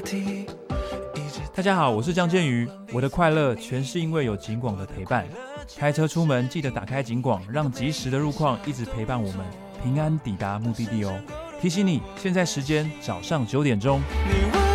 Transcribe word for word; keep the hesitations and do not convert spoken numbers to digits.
大家好，我是江建瑜，我的快乐全是因为有警广的陪伴。开车出门记得打开警广，让及时的路况一直陪伴我们，平安抵达目的地哦。提醒你，现在时间早上九点钟。